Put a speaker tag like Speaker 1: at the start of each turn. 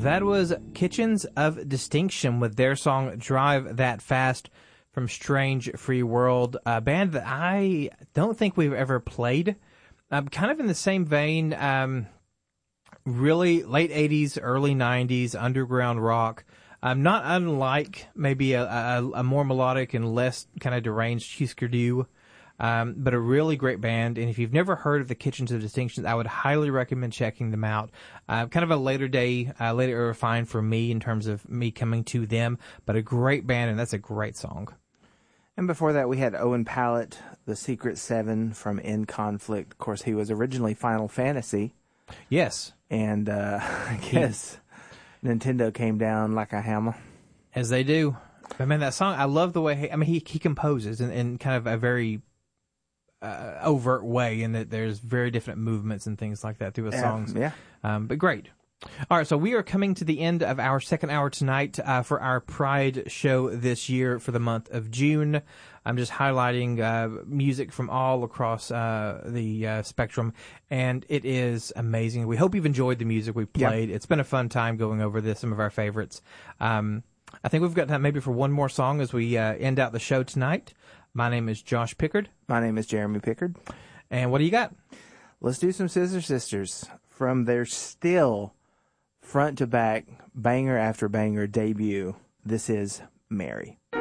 Speaker 1: That was Kitchens of Distinction with their song Drive That Fast from Strange Free World, a band that I don't think we've ever played. Kind of in the same vein, really late 80s, early 90s, underground rock. Not unlike maybe a more melodic and less kind of deranged Husker Du. But a really great band, and if you've never heard of the Kitchens of Distinction, I would highly recommend checking them out. Kind of a later find for me in terms of me coming to them, but a great band, and that's a great song.
Speaker 2: And before that, we had Owen Pallett, The Secret Seven from In Conflict. Of course, he was originally Final Fantasy.
Speaker 1: Yes.
Speaker 2: And I guess Nintendo came down like a hammer.
Speaker 1: As they do. But man, that song, I love the way, he composes in kind of a very overt way, in that there's very different movements and things like that through the songs.
Speaker 2: Yeah.
Speaker 1: But great. All right, so we are coming to the end of our second hour tonight for our Pride show this year for the month of June. I'm just highlighting music from all across the spectrum, and it is amazing. We hope you've enjoyed the music we played. Yep. It's been a fun time going over this, some of our favorites. I think we've got time maybe for one more song as we end out the show tonight. My name is Josh Pickard.
Speaker 2: My name is Jeremy Pickard.
Speaker 1: And what do you got?
Speaker 2: Let's do some Scissor Sisters from their still front-to-back, banger after banger debut. This is Mary.